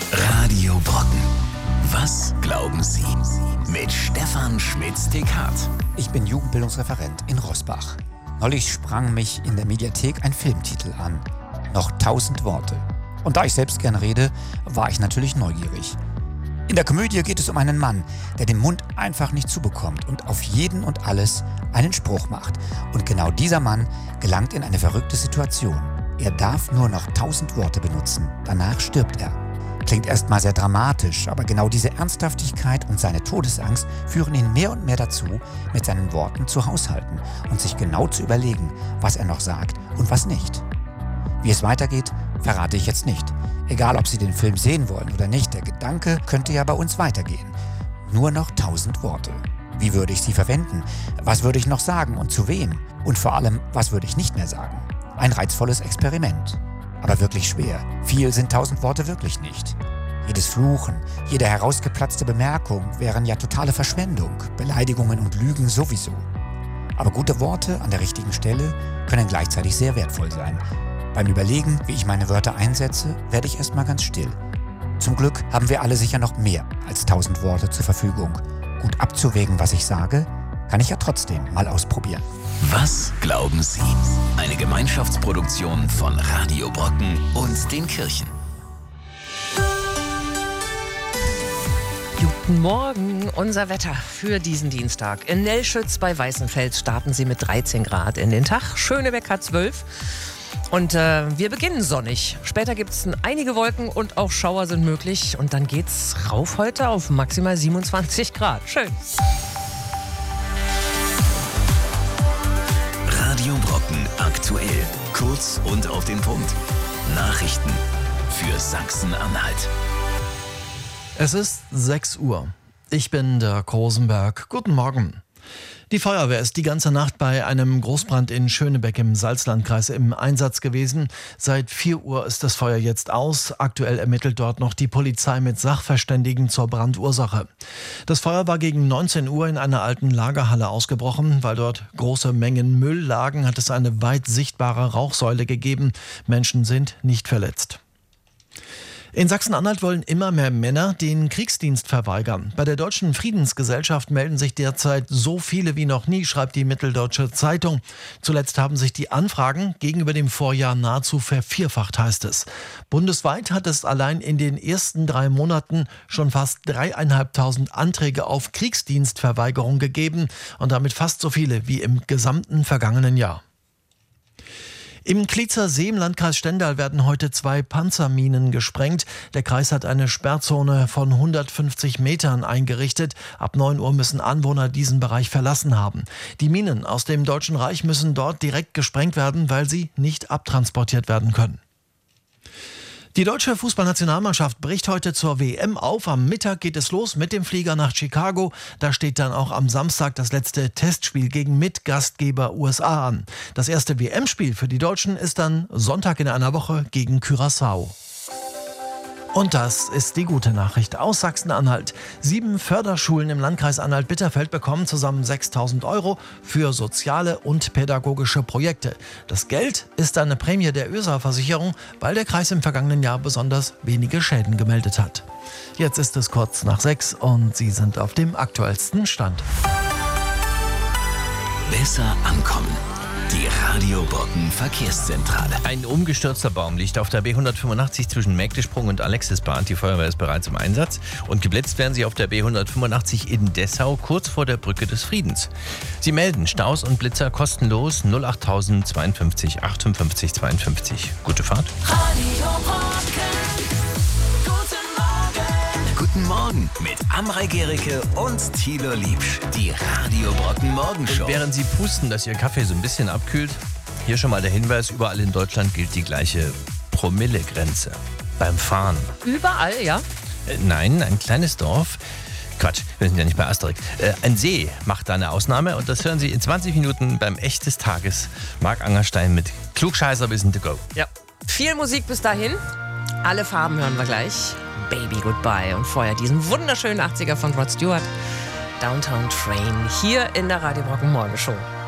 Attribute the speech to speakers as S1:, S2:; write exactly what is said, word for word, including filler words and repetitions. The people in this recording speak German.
S1: Radio Brocken. Was glauben Sie? Mit Stefan Schmitz-Tekart.
S2: Ich bin Jugendbildungsreferent in Roßbach. Neulich sprang mich in der Mediathek ein Filmtitel an. Noch tausend Worte. Und da ich selbst gern rede, war ich natürlich neugierig. In der Komödie geht es um einen Mann, der den Mund einfach nicht zubekommt und auf jeden und alles einen Spruch macht. Und genau dieser Mann gelangt in eine verrückte Situation. Er darf nur noch tausend Worte benutzen, danach stirbt er. Klingt erstmal sehr dramatisch, aber genau diese Ernsthaftigkeit und seine Todesangst führen ihn mehr und mehr dazu, mit seinen Worten zu haushalten und sich genau zu überlegen, was er noch sagt und was nicht. Wie es weitergeht, verrate ich jetzt nicht. Egal, ob Sie den Film sehen wollen oder nicht, der Gedanke könnte ja bei uns weitergehen. Nur noch tausend Worte. Wie würde ich sie verwenden? Was würde ich noch sagen und zu wem? Und vor allem, was würde ich nicht mehr sagen? Ein reizvolles Experiment. Aber wirklich schwer. Viel sind tausend Worte wirklich nicht. Jedes Fluchen, jede herausgeplatzte Bemerkung wären ja totale Verschwendung. Beleidigungen und Lügen sowieso. Aber gute Worte an der richtigen Stelle können gleichzeitig sehr wertvoll sein. Beim Überlegen, wie ich meine Wörter einsetze, werde ich erstmal ganz still. Zum Glück haben wir alle sicher noch mehr als tausend Worte zur Verfügung. Gut abzuwägen, was ich sage, kann ich ja trotzdem mal ausprobieren.
S1: Was glauben Sie? Eine Gemeinschaftsproduktion von Radio Brocken und den Kirchen.
S3: Guten Morgen, unser Wetter für diesen Dienstag. In Nellschütz bei Weißenfels starten Sie mit dreizehn Grad in den Tag. Schönebeck hat zwölf. Und äh, wir beginnen sonnig. Später gibt es einige Wolken und auch Schauer sind möglich. Und dann geht's rauf heute auf maximal siebenundzwanzig Grad. Schön.
S1: Radio Brocken aktuell. Kurz und auf den Punkt. Nachrichten für Sachsen-Anhalt.
S4: Es ist sechs Uhr. Ich bin der Rosenberg. Guten Morgen. Die Feuerwehr ist die ganze Nacht bei einem Großbrand in Schönebeck im Salzlandkreis im Einsatz gewesen. Seit vier Uhr ist das Feuer jetzt aus. Aktuell ermittelt dort noch die Polizei mit Sachverständigen zur Brandursache. Das Feuer war gegen neunzehn Uhr in einer alten Lagerhalle ausgebrochen. Weil dort große Mengen Müll lagen, hat es eine weit sichtbare Rauchsäule gegeben. Menschen sind nicht verletzt. In Sachsen-Anhalt wollen immer mehr Männer den Kriegsdienst verweigern. Bei der Deutschen Friedensgesellschaft melden sich derzeit so viele wie noch nie, schreibt die Mitteldeutsche Zeitung. Zuletzt haben sich die Anfragen gegenüber dem Vorjahr nahezu vervierfacht, heißt es. Bundesweit hat es allein in den ersten drei Monaten schon fast dreieinhalbtausend Anträge auf Kriegsdienstverweigerung gegeben und damit fast so viele wie im gesamten vergangenen Jahr. Im Klitzer See im Landkreis Stendal werden heute zwei Panzerminen gesprengt. Der Kreis hat eine Sperrzone von hundertfünfzig Metern eingerichtet. Ab neun Uhr müssen Anwohner diesen Bereich verlassen haben. Die Minen aus dem Deutschen Reich müssen dort direkt gesprengt werden, weil sie nicht abtransportiert werden können. Die deutsche Fußballnationalmannschaft bricht heute zur W M auf. Am Mittag geht es los mit dem Flieger nach Chicago. Da steht dann auch am Samstag das letzte Testspiel gegen Mitgastgeber U S A an. Das erste W M-Spiel für die Deutschen ist dann Sonntag in einer Woche gegen Curaçao. Und das ist die gute Nachricht aus Sachsen-Anhalt. Sieben Förderschulen im Landkreis Anhalt-Bitterfeld bekommen zusammen sechstausend Euro für soziale und pädagogische Projekte. Das Geld ist eine Prämie der Ö S A-Versicherung, weil der Kreis im vergangenen Jahr besonders wenige Schäden gemeldet hat. Jetzt ist es kurz nach sechs und Sie sind auf dem aktuellsten Stand.
S1: Besser ankommen. Die Radio Brocken Verkehrszentrale.
S5: Ein umgestürzter Baum liegt auf der B hundertfünfundachtzig zwischen Mägdesprung und Alexisbahn. Die Feuerwehr ist bereits im Einsatz. Und geblitzt werden sie auf der B hundertfünfundachtzig in Dessau, kurz vor der Brücke des Friedens. Sie melden Staus und Blitzer kostenlos null acht null null zwei fünf achtundfünfzig zweiundfünfzig. Gute Fahrt.
S1: Radio Brocken. Guten Morgen mit Amrei Gericke und Thilo Liebsch. Die Radio Brocken Morgenshow.
S5: Während Sie pusten, dass Ihr Kaffee so ein bisschen abkühlt, hier schon mal der Hinweis, überall in Deutschland gilt die gleiche Promillegrenze beim Fahren.
S3: Überall, ja?
S5: Äh, nein, ein kleines Dorf. Quatsch, wir sind ja nicht bei Asterix. Äh, ein See macht da eine Ausnahme und das hören Sie in zwanzig Minuten beim Echt des Tages. Marc Angerstein mit Klugscheißer Wissen to go.
S3: Ja. Viel Musik bis dahin. Alle Farben hören wir gleich. Baby Goodbye und vorher diesen wunderschönen achtziger von Rod Stewart. Downtown Train hier in der Radio Brocken Morgenshow.